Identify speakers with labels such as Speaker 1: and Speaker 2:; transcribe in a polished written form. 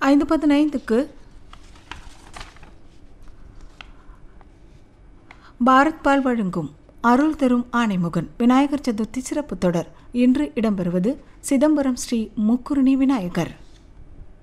Speaker 1: 5:15க்கு பாரத் பால் வழங்கும் அருள் தரும் ஆணைமுகன் விநாயகர் சதுர்த்தி சிறப்பு தொடர். இன்று இடம்பெறுவது சிதம்பரம் ஸ்ரீ முக்குருணி விநாயகர்.